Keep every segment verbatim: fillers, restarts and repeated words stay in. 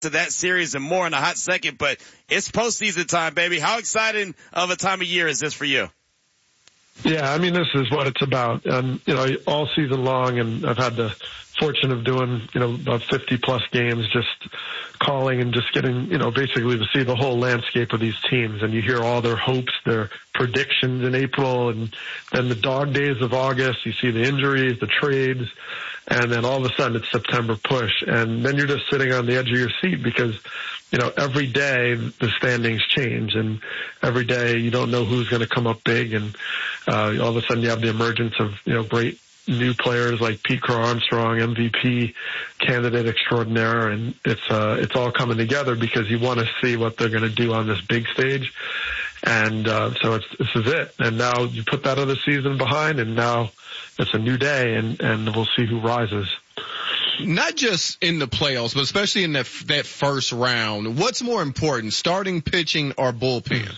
to that series and more in a hot second, but it's postseason time, baby. How exciting of a time of year is this for you? Yeah, I mean, this is what it's about. Um, you know, all season long, and I've had the fortune of doing, you know, about fifty plus games, just calling and just getting, you know, basically to see the whole landscape of these teams. And you hear all their hopes, their predictions in April, and then the dog days of August. You see the injuries, the trades, and then all of a sudden it's September push. And then you're just sitting on the edge of your seat because, you know, every day the standings change, and every day you don't know who's going to come up big. And uh, all of a sudden you have the emergence of, you know, great new players like Pete Crow Armstrong, M V P candidate extraordinaire, and it's uh, it's all coming together because you want to see what they're going to do on this big stage. And uh, so it's, this is it. And now you put that other season behind, and now it's a new day, and, and we'll see who rises. Not just in the playoffs, but especially in that that first round. What's more important, starting pitching or bullpen?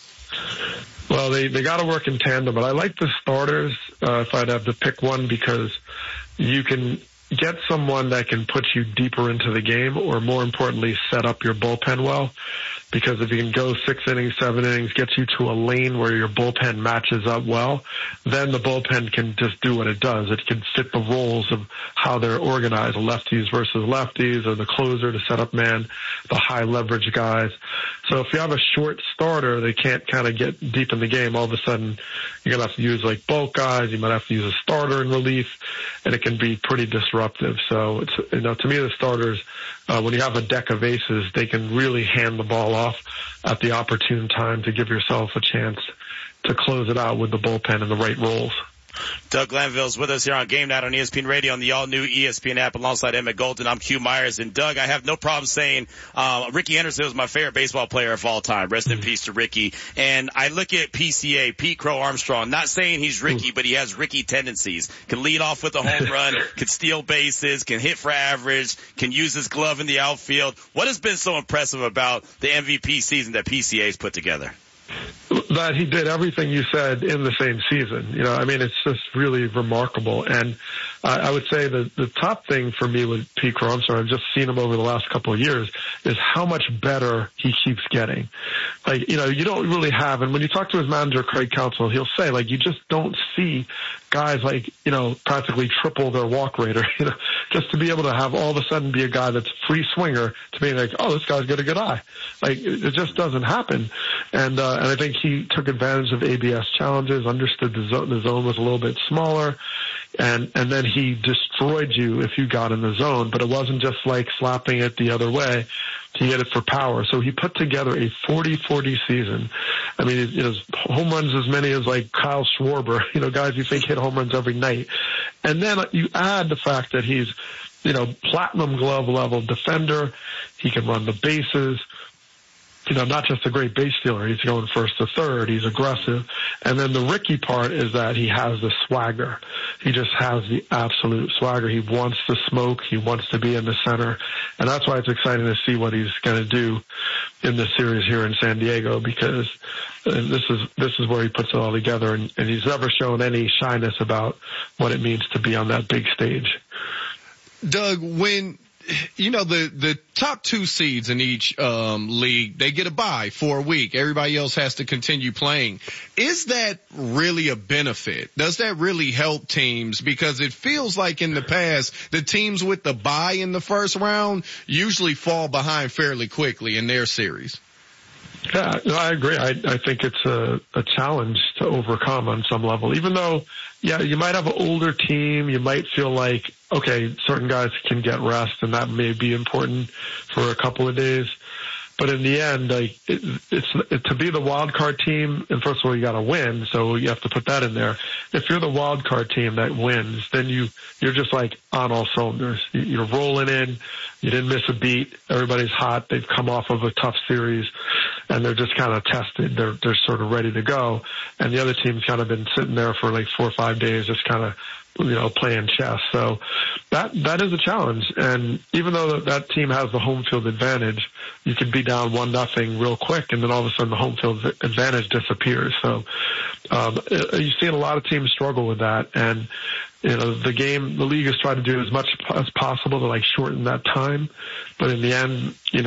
Well, they, they got to work in tandem, but I like the starters uh, if I'd have to pick one, because you can get someone that can put you deeper into the game, or more importantly, set up your bullpen well. Because if you can go six innings, seven innings, get you to a lane where your bullpen matches up well, then the bullpen can just do what it does. It can fit the roles of how they're organized, lefties versus lefties, or the closer to set up man, the high leverage guys. So if you have a short starter, they can't kind of get deep in the game. All of a sudden, you're going to have to use like bulk guys. You might have to use a starter in relief, and it can be pretty disruptive. So it's, you know, to me, the starters, uh, when you have a deck of aces, they can really hand the ball off at the opportune time to give yourself a chance to close it out with the bullpen and the right roles. Doug Glanville's with us here on Game Night on E S P N Radio on the all-new E S P N app alongside Emmett Golden. I'm Q Myers. And, Doug, I have no problem saying uh, Ricky Henderson was my favorite baseball player of all time. Rest in peace to Ricky. And I look at P C A, Pete Crow Armstrong, not saying he's Ricky, but he has Ricky tendencies. Can lead off with a home run, can steal bases, can hit for average, can use his glove in the outfield. What has been so impressive about the M V P season that P C A's put together? That he did everything you said in the same season. You know, I mean, it's just really remarkable. And I, I would say that the top thing for me with Pete Crow Armstrong, I've just seen him over the last couple of years, is how much better he keeps getting. Like, you know, you don't really have, and when you talk to his manager, Craig Counsell, he'll say, like, you just don't see guys like, you know, practically triple their walk rate, or, you know, just to be able to have all of a sudden be a guy that's free swinger to being like, oh, this guy's got a good eye. Like, it just doesn't happen. And, uh, and I think he took advantage of A B S challenges, understood the zone, the zone was a little bit smaller, and, and then he destroyed you if you got in the zone, but it wasn't just like slapping it the other way. He hit it for power. So he put together a forty forty season. I mean, you know, home runs as many as like Kyle Schwarber, you know, guys you think hit home runs every night. And then you add the fact that he's, you know, platinum glove level defender. He can run the bases. You know, not just a great base stealer. He's going first to third. He's aggressive. And then the Ricky part is that he has the swagger. He just has the absolute swagger. He wants to smoke. He wants to be in the center. And that's why it's exciting to see what he's going to do in this series here in San Diego, because this is, this is where he puts it all together. And, and he's never shown any shyness about what it means to be on that big stage. Doug, when, you know, the, the top two seeds in each um league, they get a bye for a week. Everybody else has to continue playing. Is that really a benefit? Does that really help teams? Because it feels like in the past, the teams with the bye in the first round usually fall behind fairly quickly in their series. Yeah, no, I agree. I, I think it's a, a challenge to overcome on some level. Even though, yeah, you might have an older team, you might feel like, okay, certain guys can get rest, and that may be important for a couple of days. But in the end, like, it, it's it, to be the wild card team. And first of all, you got to win, so you have to put that in there. If you're the wild card team that wins, then you you're just like on all cylinders. You're rolling in. You didn't miss a beat. Everybody's hot. They've come off of a tough series, and they're just kind of tested. They're they're sort of ready to go. And the other team's kind of been sitting there for like four or five days, just kind of, you know, playing chess. So that, that is a challenge. And even though that team has the home field advantage, you could be down one nothing real quick, and then all of a sudden the home field advantage disappears. So, um, you've seen a lot of teams struggle with that. And you know, the game, the league has tried to do as much as possible to like shorten that time. But in the end, you know,